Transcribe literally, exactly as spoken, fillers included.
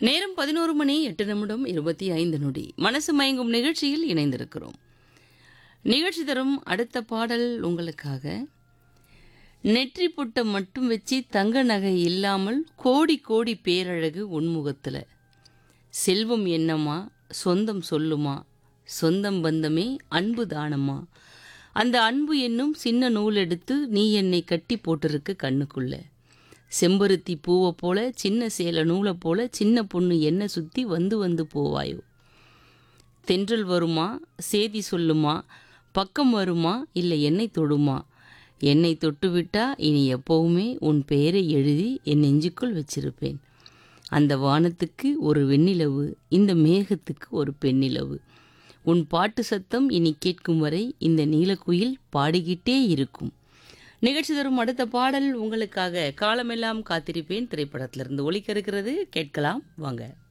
நேரம் பதினோரு மணி எட்டு நிமிடம் இருபத்தி ஐந்து நொடி. மனசு மயங்கும் நிகழ்ச்சியில் இணைந்திருக்கிறோம். நிகழ்ச்சி தரும் அடுத்த பாடல் உங்களுக்காக. நெற்றி பொட்டை மட்டும் வச்சு தங்க நகை இல்லாமல் கோடி கோடி பேரழகு உன்முகத்தில். செல்வம் என்னம்மா சொந்தம் சொல்லுமா, சொந்தம் பந்தமே அன்பு தானம்மா. அந்த அன்பு என்னும் சின்ன நூல் எடுத்து நீ என்னை கட்டி போட்டிருக்கு கண்ணுக்குள்ள. செம்பருத்தி பூவை போல சின்ன சேலை நூலை போல சின்ன பொண்ணு என்ன சுற்றி வந்து வந்து போவாயோ. தென்றல் வருமா சேதி சொல்லுமா, பக்கம் வருமா இல்லை என்னை தொடுமா. என்னை தொட்டுவிட்டா இனி எப்போவுமே உன் பெயரை எழுதி என் நெஞ்சுக்குள் வச்சிருப்பேன். அந்த வானத்துக்கு ஒரு வெண்ணிலவு, இந்த மேகத்துக்கு ஒரு பெண்ணிலவு. உன் பாட்டு சத்தம் இனி கேட்கும் வரை இந்த நீலக்குயில் பாடிக்கிட்டே இருக்கும். நிகழ்ச்சி தரும் அடுத்த பாடல் உங்களுக்காக. காலமெல்லாம் காத்திருப்பேன் திரைப்படத்திலிருந்து ஒலிக்க இருக்கிறது. கேட்கலாம் வாங்க.